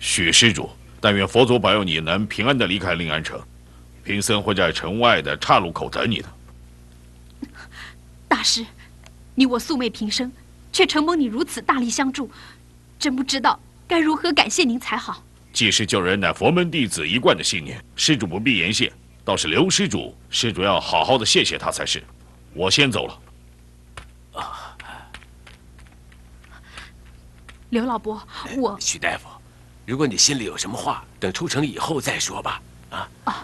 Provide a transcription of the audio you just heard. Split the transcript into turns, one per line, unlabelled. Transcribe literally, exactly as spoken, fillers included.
许施主，但愿佛祖保佑你能平安的离开临安城，贫僧会在城外的岔路口等你的。
大师，你我素昧平生，却承蒙你如此大力相助，真不知道该如何感谢您才好。
济世救人乃佛门弟子一贯的信念，施主不必言谢。倒是刘施主，施主要好好的谢谢他才是。我先走了。
啊，
刘老伯，我
许大夫，如果你心里有什么话，等出城以后再说吧。啊。
啊。